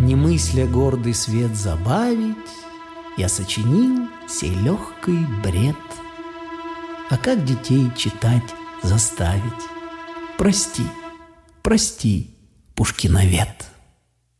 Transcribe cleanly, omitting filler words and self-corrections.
Не мысля гордый свет забавить, я сочинил сей легкий бред. А как детей читать заставить? Прости, прости, Пушкиновед.